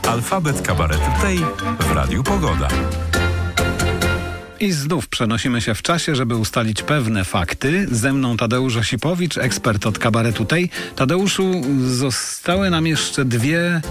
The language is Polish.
Alfabet kabaretu tej w Radiu Pogoda. I znów przenosimy się w czasie, żeby ustalić pewne fakty. Ze mną Tadeusz Osipowicz, ekspert od kabaretu tej. Tadeuszu, zostały nam jeszcze dwie